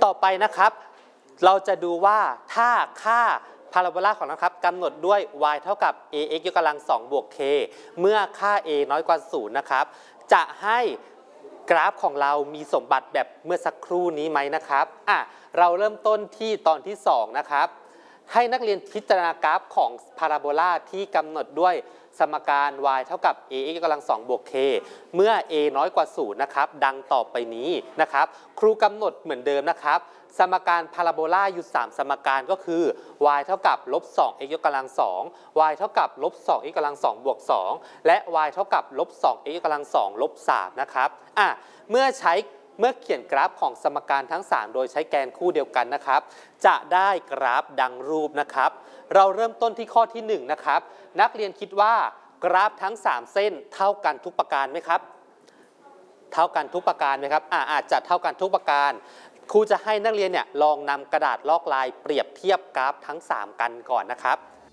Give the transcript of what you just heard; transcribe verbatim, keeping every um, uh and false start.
ต่อไปนะครับเราจะดูว่าถ้าค่าพาราโบลาของเราครับกำหนดด้วย y เท่ากับ ax ยกกำลังสองบวก k เมื่อค่า a น้อยกว่าศูนย์นะครับจะให้กราฟของเรามีสมบัติแบบเมื่อสักครู่นี้ไหมนะครับอ่ะเราเริ่มต้นที่ตอนที่สองนะครับให้นักเรียนพิจารณากราฟของพาราโบลาที่กำหนดด้วยสมการ y เท่ากับ ax ยกกำลังสองบวก k เมื่อ a น้อยกว่าศูนย์นะครับดังต่อไปนี้นะครับครูกำหนดเหมือนเดิมนะครับสมการพาราโบลาอยู่สามสมการก็คือ y เท่ากับลบ สอง x ยกกำลังสอง y เท่ากับลบ สอง x กำลังสองบวกสองและ y เท่ากับลบ สอง x ยกกำลังสองลบสามนะครับอ่ะเมื่อใช้เมื่อเขียนกราฟของสมการทั้งสามโดยใช้แกนคู่เดียวกันนะครับจะได้กราฟดังรูปนะครับเราเริ่มต้นที่ข้อที่หนึ่งนะครับนักเรียนคิดว่ากราฟทั้งสามเส้นเท่ากันทุกประการไหมครับเท่ากันทุกประการไหมครับอ่าอาจจะเท่ากันทุกประการครูจะให้นักเรียนเนี่ยลองนำกระดาษลอกลายเปรียบเทียบกราฟทั้งสามกันก่อนนะครับ